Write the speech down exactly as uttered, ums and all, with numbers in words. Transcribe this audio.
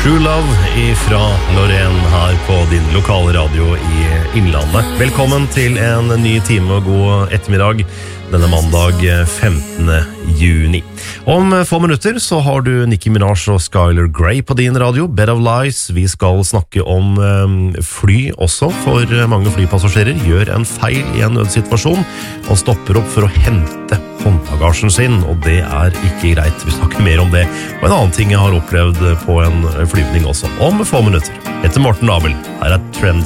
True Love fra Lorraine her på din lokale radio i Innlandet. Velkommen til en ny time og god ettermiddag denne mandag femtende juni. Om få minutter så har du Nicki Minaj og Skylar Grey på din radio, Bed of Lies. Vi skal snakke om um, fly også, for mange flypassasjerer gjør en feil i en nødsituasjon og stopper opp for å hente håndbagasjen sin, og det er ikke greit. Vi snakker mer om det, og en annen ting jeg har opplevd på en flyvning også, om få minutter. Etter Morten Abel, her er Trends.